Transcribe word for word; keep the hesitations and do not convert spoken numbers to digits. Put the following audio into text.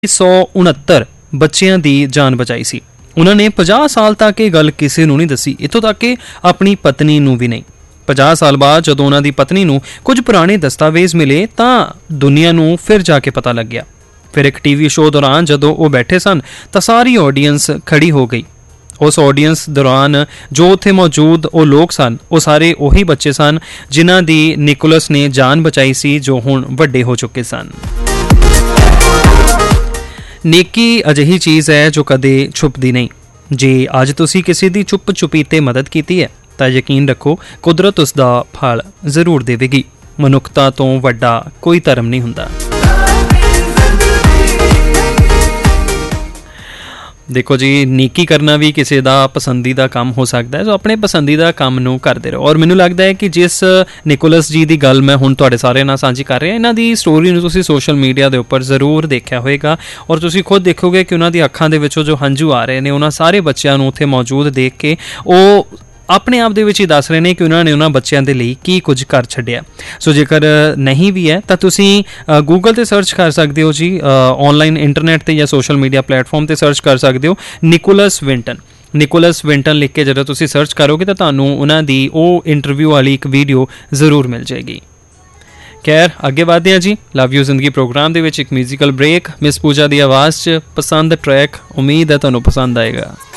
ਸੌ ਉਣੱਤਰ ਬੱਚਿਆਂ ਦੀ ਜਾਨ ਬਚਾਈ ਸੀ। ਉਹਨਾਂ ਨੇ ਪੰਜਾਹ ਸਾਲ ਤੱਕ ਇਹ ਗੱਲ ਕਿਸੇ ਨੂੰ ਨਹੀਂ ਦੱਸੀ, ਇੱਥੋਂ ਤੱਕ ਕਿ ਆਪਣੀ ਪਤਨੀ ਨੂੰ ਵੀ ਨਹੀਂ। ਪੰਜਾਹ ਸਾਲ ਬਾਅਦ ਜਦੋਂ ਉਹਨਾਂ ਦੀ ਪਤਨੀ ਨੂੰ ਕੁਝ ਪੁਰਾਣੇ ਦਸਤਾਵੇਜ਼ ਮਿਲੇ ਤਾਂ ਦੁਨੀਆ ਨੂੰ ਫਿਰ ਜਾ ਕੇ ਪਤਾ ਲੱਗਿਆ। ਫਿਰ ਇੱਕ ਟੀ ਵੀ ਸ਼ੋਅ ਦੌਰਾਨ ਜਦੋਂ ਉਹ ਬੈਠੇ ਸਨ ਤਾਂ ਸਾਰੀ ਆਡੀਅנס ਖੜੀ ਹੋ ਗਈ। ਉਸ ਆਡੀਅנס ਦੌਰਾਨ ਜੋ ਉੱਥੇ ਮੌਜੂਦ ਉਹ ਲੋਕ ਸਨ, ਉਹ ਸਾਰੇ ਉਹੀ ਬੱਚੇ ਸਨ ਜਿਨ੍ਹਾਂ ਦੀ ਨਿਕੋਲਸ ਨੇ ਜਾਨ ਬਚਾਈ ਸੀ, ਜੋ ਹੁਣ ਵੱਡੇ ਹੋ ਚੁੱਕੇ ਸਨ। ਨੇਕੀ ਅਜਿਹੀ ਚੀਜ਼ ਹੈ ਜੋ ਕਦੇ ਛੁਪਦੀ ਨਹੀਂ। ਜੇ ਅੱਜ ਤੁਸੀਂ ਕਿਸੇ ਦੀ ਚੁੱਪ ਚੁਪੀਤੇ ਮਦਦ ਕੀਤੀ ਹੈ ਤਾਂ ਯਕੀਨ ਰੱਖੋ ਕੁਦਰਤ ਉਸ ਦਾ ਫਲ ਜ਼ਰੂਰ ਦੇਵੇਗੀ। ਮਨੁੱਖਤਾ ਤੋਂ ਵੱਡਾ ਕੋਈ ਧਰਮ ਨਹੀਂ ਹੁੰਦਾ। ਦੇਖੋ ਜੀ, ਨੇਕੀ ਕਰਨਾ ਵੀ ਕਿਸੇ ਦਾ ਪਸੰਦੀਦਾ ਕੰਮ ਹੋ ਸਕਦਾ ਹੈ, ਸੋ ਆਪਣੇ ਪਸੰਦੀਦਾ ਕੰਮ ਨੂੰ ਕਰਦੇ ਰਹੋ। ਔਰ ਮੈਨੂੰ ਲੱਗਦਾ ਹੈ ਕਿ ਜਿਸ ਨਿਕੋਲਸ ਜੀ ਦੀ ਗੱਲ ਮੈਂ ਹੁਣ ਤੁਹਾਡੇ ਸਾਰਿਆਂ ਨਾਲ ਸਾਂਝੀ ਕਰ ਰਿਹਾ, ਇਹਨਾਂ ਦੀ ਸਟੋਰੀ ਨੂੰ ਤੁਸੀਂ ਸੋਸ਼ਲ ਮੀਡੀਆ ਦੇ ਉੱਪਰ ਜ਼ਰੂਰ ਦੇਖਿਆ ਹੋਏਗਾ ਔਰ ਤੁਸੀਂ ਖੁਦ ਦੇਖੋਗੇ ਕਿ ਉਹਨਾਂ ਦੀ ਅੱਖਾਂ ਦੇ ਵਿੱਚੋਂ ਜੋ ਹੰਝੂ ਆ ਰਹੇ ਨੇ, ਉਹਨਾਂ ਸਾਰੇ ਬੱਚਿਆਂ ਨੂੰ ਉੱਥੇ ਮੌਜੂਦ ਦੇਖ ਕੇ ਉਹ ਆਪਣੇ ਆਪ ਦੇ ਵਿੱਚ ਹੀ ਦੱਸ ਰਹੇ ਨੇ ਕਿ ਉਹਨਾਂ ਨੇ ਉਹਨਾਂ ਬੱਚਿਆਂ ਦੇ ਲਈ ਕੀ ਕੁਝ ਕਰ ਛੱਡਿਆ। ਸੋ ਜੇਕਰ ਨਹੀਂ ਵੀ ਹੈ ਤਾਂ ਤੁਸੀਂ ਗੂਗਲ 'ਤੇ ਸਰਚ ਕਰ ਸਕਦੇ ਹੋ ਜੀ, ਔਨਲਾਈਨ ਇੰਟਰਨੈਟ 'ਤੇ ਜਾਂ ਸੋਸ਼ਲ ਮੀਡੀਆ ਪਲੇਟਫਾਰਮ 'ਤੇ ਸਰਚ ਕਰ ਸਕਦੇ ਹੋ ਨਿਕੋਲਸ ਵਿੰਟਨ। ਨਿਕੋਲਸ ਵਿੰਟਨ ਲਿਖ ਕੇ ਜਦੋਂ ਤੁਸੀਂ ਸਰਚ ਕਰੋਗੇ ਤਾਂ ਤੁਹਾਨੂੰ ਉਹਨਾਂ ਦੀ ਉਹ ਇੰਟਰਵਿਊ ਵਾਲੀ ਇੱਕ ਵੀਡੀਓ ਜ਼ਰੂਰ ਮਿਲ ਜਾਏਗੀ। ਖੈਰ, ਅੱਗੇ ਵਧਦੇ ਹਾਂ ਜੀ ਲਵ ਯੂ ਜ਼ਿੰਦਗੀ ਪ੍ਰੋਗਰਾਮ ਦੇ ਵਿੱਚ। ਇੱਕ ਮਿਊਜ਼ੀਕਲ ਬ੍ਰੇਕ, ਮਿਸ ਪੂਜਾ ਦੀ ਆਵਾਜ਼ 'ਚ ਪਸੰਦ ਟਰੈਕ, ਉਮੀਦ ਹੈ ਤੁਹਾਨੂੰ ਪਸੰਦ ਆਏਗਾ।